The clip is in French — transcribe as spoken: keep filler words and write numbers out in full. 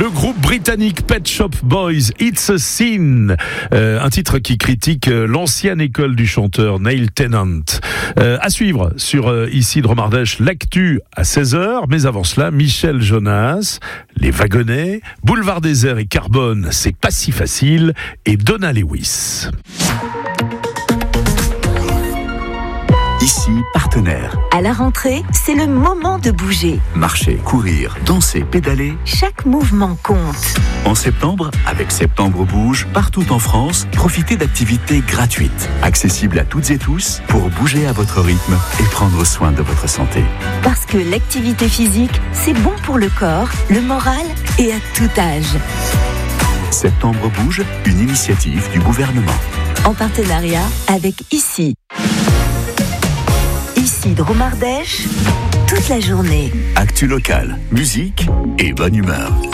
Le groupe britannique Pet Shop Boys, It's a Sin, euh, un titre qui critique euh, l'ancienne école du chanteur Neil Tennant. Euh, à suivre sur euh, ici Dromardèche, l'actu à seize heures, mais avant cela, Michel Jonas, Les Wagonnets, Boulevard Désert et Carbone, c'est pas si facile, et Donna Lewis. Ici, partenaire. À la rentrée, c'est le moment de bouger. Marcher, courir, danser, pédaler. Chaque mouvement compte. En septembre, avec Septembre Bouge, partout en France, profitez d'activités gratuites, accessibles à toutes et tous, pour bouger à votre rythme et prendre soin de votre santé. Parce que l'activité physique, c'est bon pour le corps, le moral et à tout âge. Septembre Bouge, une initiative du gouvernement. En partenariat avec Ici. Ici Dromardèche, toute la journée. Actu locale, musique et bonne humeur.